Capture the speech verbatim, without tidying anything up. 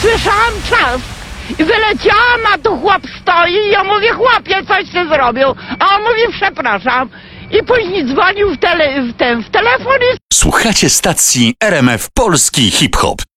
słyszałam trzask i wyleciałam, a tu chłop stoi i ja mówię, chłopie, coś ty zrobił, a on mówi, przepraszam. I później dzwonił w, tele, w, ten, w telefon i... Słuchacie stacji R M F Polski Hip Hop.